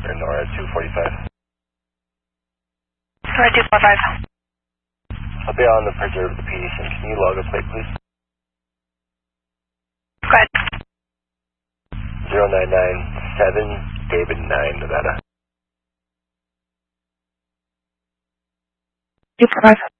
or NORAD 245. NORAD 245. I'll be on the Preserve the Peace, and can you log a plate, please? Go ahead. 0997 David 9, Nevada. 245.